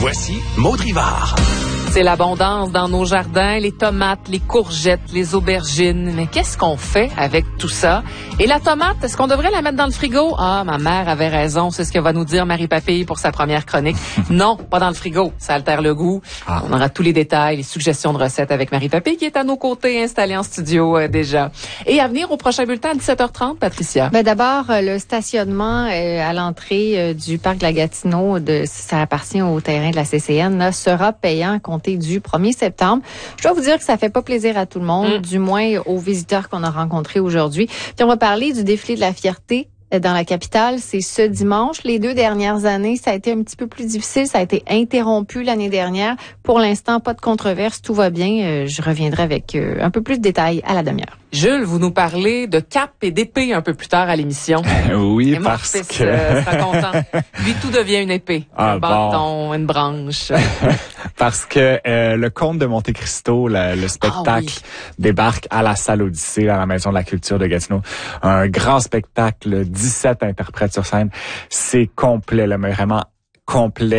Voici Maud Rivard. C'est l'abondance dans nos jardins, les tomates, les courgettes, les aubergines. Mais qu'est-ce qu'on fait avec tout ça? Et la tomate, est-ce qu'on devrait la mettre dans le frigo? Ah, ma mère avait raison, c'est ce que va nous dire Marie Papille pour sa première chronique. Non, pas dans le frigo, ça altère le goût. On aura tous les détails, les suggestions de recettes avec Marie Papille qui est à nos côtés, installée en studio déjà. Et à venir au prochain bulletin à 17h30, Patricia. D'abord, le stationnement à l'entrée du parc de la Gatineau, ça appartient au terrain de la CCN, là, sera payant à compter du 1er septembre. Je dois vous dire que ça fait pas plaisir à tout le monde, du moins aux visiteurs qu'on a rencontrés aujourd'hui. Puis on va parler du défilé de la fierté dans la capitale. C'est ce dimanche. Les 2 dernières années, ça a été un petit peu plus difficile. Ça a été interrompu l'année dernière. Pour l'instant, pas de controverse. Tout va bien. Je reviendrai avec un peu plus de détails à la demi-heure. Jules, vous nous parlez de cap et d'épée un peu plus tard à l'émission. Oui, et parce mon fils, que... sera content. Lui, tout devient une épée. Un bâton, une branche. Parce que le Comte de Monte Cristo, le spectacle, débarque à la salle Odyssée, à la Maison de la Culture de Gatineau. Un grand spectacle, 17 interprètes sur scène. C'est complet, là, mais vraiment complet.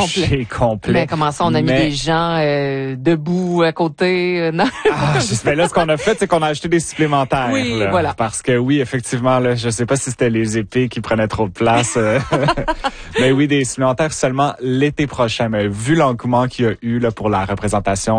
Mais comment ça, on a mis des gens debout à côté? Non. Mais là, ce qu'on a fait, c'est qu'on a acheté des supplémentaires. Oui, là, voilà. Parce que oui, effectivement, là, je sais pas si c'était les épées qui prenaient trop de place. Mais oui, des supplémentaires seulement l'été prochain. Mais vu l'engouement qu'il y a eu là pour les représentations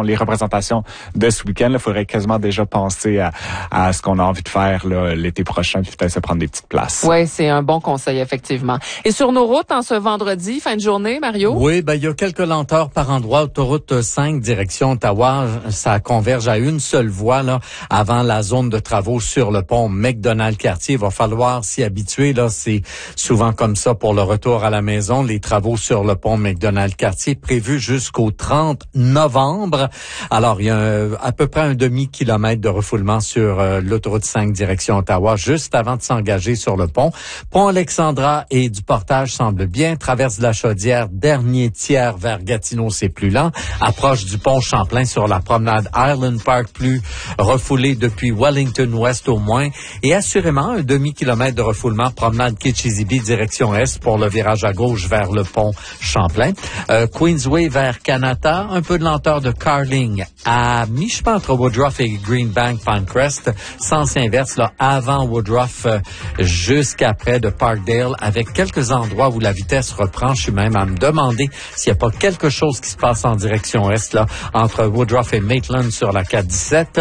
de ce week-end, il faudrait quasiment déjà penser à ce qu'on a envie de faire là, l'été prochain, puis peut-être se prendre des petites places. Oui, c'est un bon conseil, effectivement. Et sur nos routes, en ce vendredi, fin de journée, Mario? Oui, il y a quelques lenteurs par endroit. Autoroute 5, direction Ottawa, ça converge à une seule voie là, avant la zone de travaux sur le pont McDonald-Cartier. Il va falloir s'y habituer. Là, c'est souvent comme ça pour le retour à la maison. Les travaux sur le pont McDonald-Cartier prévus jusqu'au 30 novembre. Alors, il y a à peu près un demi-kilomètre de refoulement sur l'autoroute 5, direction Ottawa, juste avant de s'engager sur le pont. Pont Alexandra et du Portage semble bien. Traverse de la Chaudière, dernier tiers vers Gatineau, c'est plus lent. Approche du pont Champlain sur la promenade Island Park, plus refoulé depuis Wellington West au moins. Et assurément, un demi-kilomètre de refoulement, promenade Kitchissippi, direction Est pour le virage à gauche vers le pont Champlain. Queensway vers Kanata, un peu de lenteur de Carling à mi-chemin entre Woodruff et Greenbank Pinecrest, sens inverse là, avant Woodruff jusqu'après de Parkdale, avec quelques endroits où la vitesse reprend. Je suis même à me demander s'il n'y a pas quelque chose qui se passe en direction Est, là, entre Woodruff et Maitland sur la 417.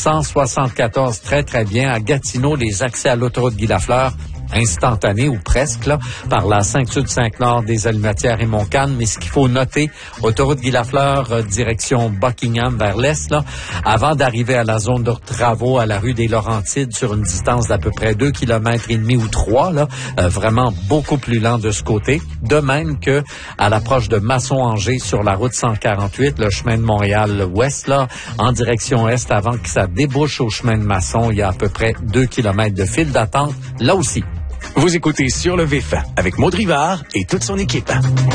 174, très, très bien. À Gatineau, les accès à l'autoroute Guy Lafleur, instantané ou presque, là, par la 5 Sud 5 Nord des Allumettières et Montcalm. Mais ce qu'il faut noter, autoroute Guy Lafleur, direction Buckingham vers l'Est, là, avant d'arriver à la zone de travaux à la rue des Laurentides sur une distance d'à peu près 2,5 km ou 3, là, vraiment beaucoup plus lent de ce côté. De même que à l'approche de Masson-Angers sur la route 148, le chemin de Montréal-Ouest, là, en direction Est, avant que ça débouche au chemin de Masson, il y a à peu près 2 km de file d'attente, là aussi. Vous écoutez Sur le Vif avec Maud Rivard et toute son équipe.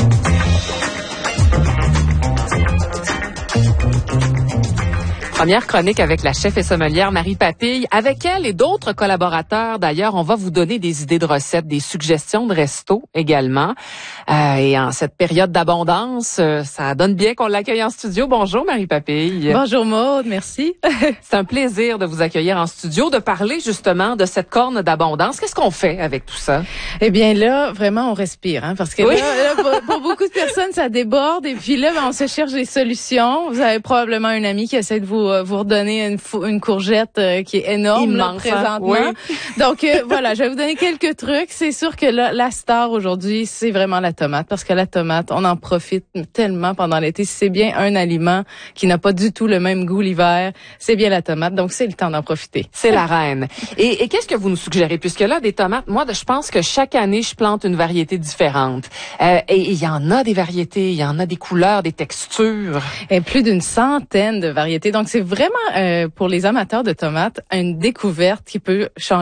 Première chronique avec la chef et sommelière Marie Papille. Avec elle et d'autres collaborateurs, d'ailleurs, on va vous donner des idées de recettes, des suggestions de resto également. Et en cette période d'abondance, ça donne bien qu'on l'accueille en studio. Bonjour Marie Papille. Bonjour Maude, merci. C'est un plaisir de vous accueillir en studio, de parler justement de cette corne d'abondance. Qu'est-ce qu'on fait avec tout ça? Eh bien là, vraiment, on respire, hein, parce que oui. là, pour beaucoup de personnes, ça déborde. Et puis là, on se cherche des solutions. Vous avez probablement un ami qui essaie de vous redonner une courgette qui est énorme là, présentement. Oui. Donc voilà, je vais vous donner quelques trucs. C'est sûr que là, la star aujourd'hui, c'est vraiment la tomate, parce que la tomate, on en profite tellement pendant l'été. Si c'est bien un aliment qui n'a pas du tout le même goût l'hiver, c'est bien la tomate. Donc c'est le temps d'en profiter. C'est la reine. Et qu'est-ce que vous nous suggérez? Puisque là, des tomates, moi, je pense que chaque année, je plante une variété différente. Et il y en a des variétés, il y en a des couleurs, des textures. Et plus d'une centaine de variétés. Donc c'est vraiment, pour les amateurs de tomates, une découverte qui peut changer